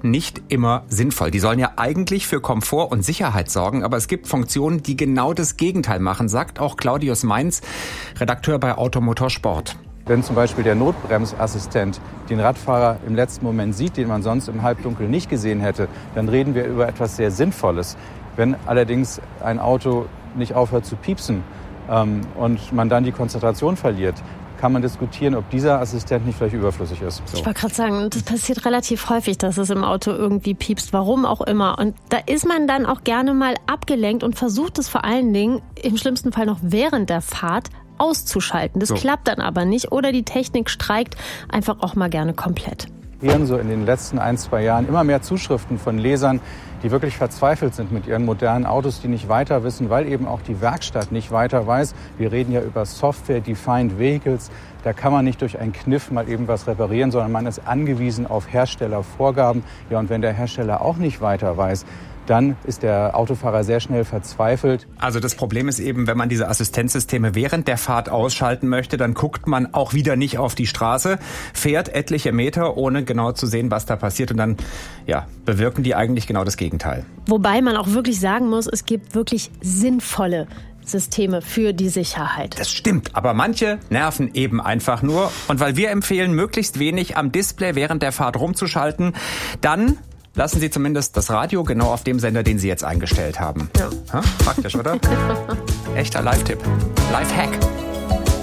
nicht immer sinnvoll. Die sollen ja eigentlich für Komfort und Sicherheit sorgen, aber es gibt Funktionen, die genau das Gegenteil machen, sagt auch Claudius Mainz, Redakteur bei Automotor Sport. Wenn zum Beispiel der Notbremsassistent den Radfahrer im letzten Moment sieht, den man sonst im Halbdunkel nicht gesehen hätte, dann reden wir über etwas sehr Sinnvolles. Wenn allerdings ein Auto nicht aufhört zu piepsen und man dann die Konzentration verliert, kann man diskutieren, ob dieser Assistent nicht vielleicht überflüssig ist. So. Ich wollte gerade sagen, das passiert relativ häufig, dass es im Auto irgendwie piepst, warum auch immer. Und da ist man dann auch gerne mal abgelenkt und versucht es vor allen Dingen, im schlimmsten Fall noch während der Fahrt, auszuschalten. Das klappt dann aber nicht oder die Technik streikt einfach auch mal gerne komplett. Wir haben so in den letzten 1-2 Jahren immer mehr Zuschriften von Lesern, die wirklich verzweifelt sind mit ihren modernen Autos, die nicht weiter wissen, weil eben auch die Werkstatt nicht weiter weiß. Wir reden ja über Software-Defined Vehicles. Da kann man nicht durch einen Kniff mal eben was reparieren, sondern man ist angewiesen auf Herstellervorgaben. Ja, und wenn der Hersteller auch nicht weiter weiß, dann ist der Autofahrer sehr schnell verzweifelt. Also das Problem ist eben, wenn man diese Assistenzsysteme während der Fahrt ausschalten möchte, dann guckt man auch wieder nicht auf die Straße, fährt etliche Meter, ohne genau zu sehen, was da passiert. Und dann bewirken die eigentlich genau das Gegenteil. Wobei man auch wirklich sagen muss, es gibt wirklich sinnvolle Systeme für die Sicherheit. Das stimmt, aber manche nerven eben einfach nur. Und weil wir empfehlen, möglichst wenig am Display während der Fahrt rumzuschalten, dann lassen Sie zumindest das Radio genau auf dem Sender, den Sie jetzt eingestellt haben. Ja. Praktisch, oder? Echter Live-Tipp. Live-Hack.